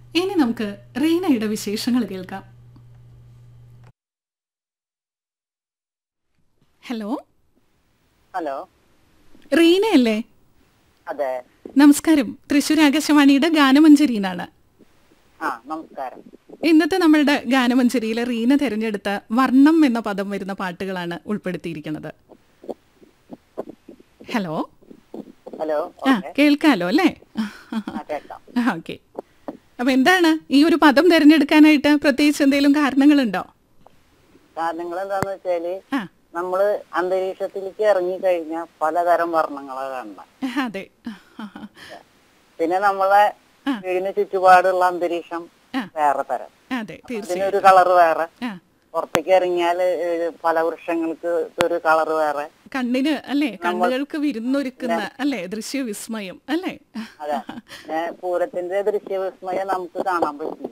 ഇനി നമുക്ക് റീനയുടെ വിശേഷങ്ങൾ കേൾക്കാം. Hello hello, റീനയല്ലേ? അതെ. നമസ്കാരം. തൃശ്ശൂർ ആകാശവാണിയുടെ ഗാനമഞ്ജരിയിലാണ്. നമസ്കാരം. ഇന്നത്തെ നമ്മളുടെ ഗാനമഞ്ജരിയിലെ റീന തിരഞ്ഞെടുത്ത വർണ്ണം എന്ന പദം വരുന്ന പാട്ടുകളാണ് ഉൾപ്പെടുത്തിയിരിക്കുന്നത്. Hello hello. കേൾക്കാലോ അല്ലേ? കേൾക്കാം. ഓക്കെ. അപ്പൊ എന്താണ് ഈ ഒരു പദം തിരഞ്ഞെടുക്കാനായിട്ട് പ്രത്യേകിച്ച് എന്തെങ്കിലും കാരണങ്ങളുണ്ടോ? കാരണങ്ങൾ എന്താന്ന് വെച്ചാല് നമ്മള് അന്തരീക്ഷത്തിലേക്ക് ഇറങ്ങി കഴിഞ്ഞാൽ പലതരം വർണ്ണങ്ങളെ കാണണം. അതെ. പിന്നെ നമ്മളെ വീടിന് ചുറ്റുപാടുള്ള അന്തരീക്ഷം വേറെ തരം. ഇതിനൊരു കളറ് വേറെ. പുറത്തേക്ക് ഇറങ്ങിയാല് പല വൃക്ഷങ്ങൾക്ക് ഒരു കളറ് വേറെ. കണ്ണിന് അല്ലേ, കണ്ണുകൾക്ക് വിരുന്നൊരുക്കുന്ന അല്ലേ ദൃശ്യവിസ്മയം അല്ലേ? അതെ. പൂരത്തിന്റെ ദൃശ്യവിസ്മയം നമുക്ക് കാണാൻ പറ്റും.